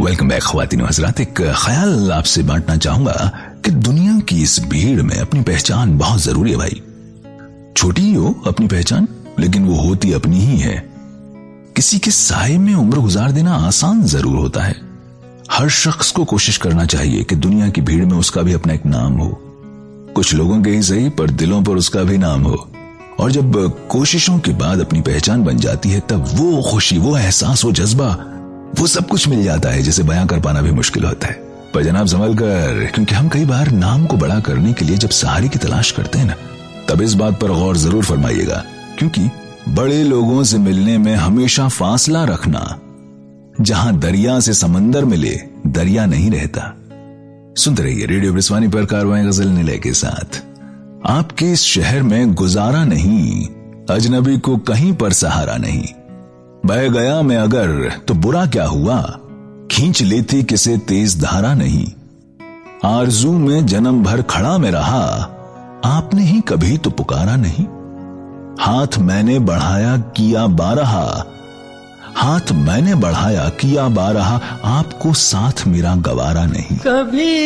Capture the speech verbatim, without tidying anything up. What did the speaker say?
Welcome back ख्वातीन हजरात। एक ख्याल आपसे बांटना चाहूंगा कि दुनिया की इस भीड़ में अपनी पहचान बहुत जरूरी है भाई। छोटी ही हो अपनी पहचान, लेकिन वो होती अपनी ही है। किसी के साए में उम्र गुजार देना आसान जरूर होता है। हर शख्स को कोशिश करना चाहिए कि दुनिया की भीड़ में उसका भी अपना एक नाम हो। कुछ लोगों के ही सही, पर दिलों पर उसका भी नाम हो। और जब कोशिशों के बाद अपनी पहचान बन जाती है, तब वो खुशी, वो एहसास, वो जज्बा, वो सब कुछ मिल जाता है जिसे बयां कर पाना भी मुश्किल होता है। पर जनाब संभल कर, क्योंकि हम कई बार नाम को बड़ा करने के लिए जब सहारे की तलाश करते हैं ना, तब इस बात पर गौर जरूर फरमाइएगा, क्योंकि बड़े लोगों से मिलने में हमेशा फासला रखना। जहां दरिया से समंदर मिले, दरिया नहीं रहता। सुनते रहिए रेडियो ब्रिस्वानी पर कारवां गजल निलय के साथ। आपके इस शहर में गुजारा नहीं, अजनबी को कहीं पर सहारा नहीं। बह गया मैं अगर तो बुरा क्या हुआ, खींच लेती किसे तेज धारा नहीं। आरजू में जन्म भर खड़ा में रहा, आपने ही कभी तो पुकारा नहीं। हाथ मैंने बढ़ाया किया बारहा, हाथ मैंने बढ़ाया किया बारहा, आपको साथ मेरा गवारा नहीं। कभी